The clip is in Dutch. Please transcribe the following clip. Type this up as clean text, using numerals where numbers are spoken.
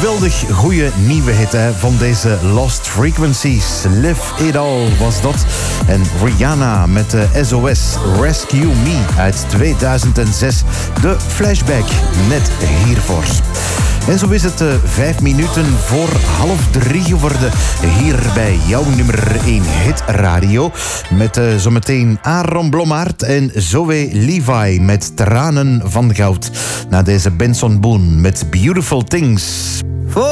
geweldig goede nieuwe hit hè, van deze Lost Frequencies. Live It All was dat. En Rihanna met de SOS Rescue Me uit 2006. De flashback net hiervoor. En zo is het 5 minuten voor 2:30 geworden hier bij jouw nummer 1 hit radio. Met zometeen Aaron Blommaert en Zoe Levi met Tranen van Goud. Na deze Benson Boone met Beautiful Things.